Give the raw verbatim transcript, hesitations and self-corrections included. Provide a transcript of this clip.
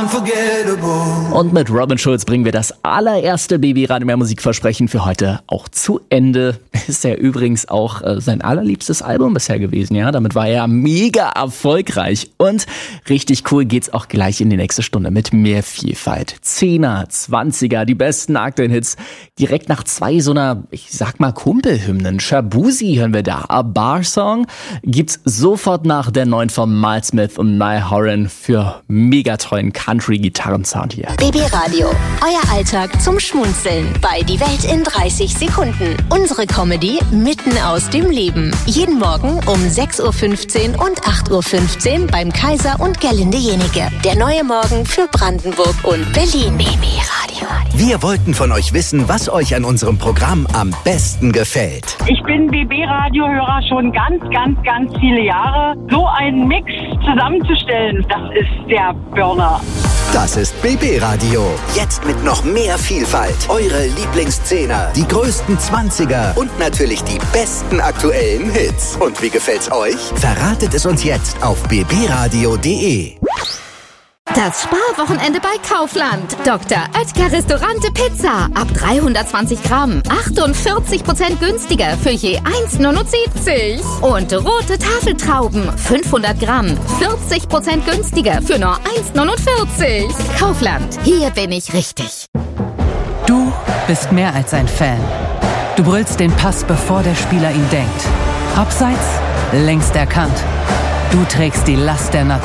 Und mit Robin Schulz bringen wir das allererste B B Radio Mehr Musikversprechen für heute auch zu Ende. Ist ja übrigens auch äh, sein allerliebstes Album bisher gewesen, ja. Damit war er mega erfolgreich. Und richtig cool geht's auch gleich in die nächste Stunde mit mehr Vielfalt. Zehner, Zwanziger, die besten aktuellen Hits. Direkt nach zwei so einer, ich sag mal, Kumpelhymnen. Shabuzi hören wir da. A Bar Song gibt's sofort nach der neuen von Miles Smith und Niall Horan für mega tollen Country-Gitarrensound hier. B B Radio, euer Alltag zum Schmunzeln bei Die Welt in dreißig Sekunden. Unsere Comedy mitten aus dem Leben. Jeden Morgen um sechs Uhr fünfzehn und acht Uhr fünfzehn beim Kaiser und Gerlinde Jenike. Der neue Morgen für Brandenburg und Berlin. B B Radio. Wir wollten von euch wissen, was euch an unserem Programm am besten gefällt. Ich bin B B-Radio-Hörer schon ganz, ganz, ganz viele Jahre. So einen Mix zusammenzustellen, das ist der Burner. Das ist B B Radio. Jetzt mit noch mehr Vielfalt. Eure Lieblingszehner, die größten Zwanziger und natürlich die besten aktuellen Hits. Und wie gefällt's euch? Verratet es uns jetzt auf b b radio punkt de. Das Sparwochenende bei Kaufland. Doktor Oetker Restaurante Pizza. Ab dreihundertzwanzig Gramm. achtundvierzig Prozent günstiger für je eins Komma neunundsiebzig. Und rote Tafeltrauben. fünfhundert Gramm. vierzig Prozent günstiger für nur eins Komma neunundvierzig. Kaufland. Hier bin ich richtig. Du bist mehr als ein Fan. Du brüllst den Pass, bevor der Spieler ihn denkt. Abseits, längst erkannt. Du trägst die Last der Nation.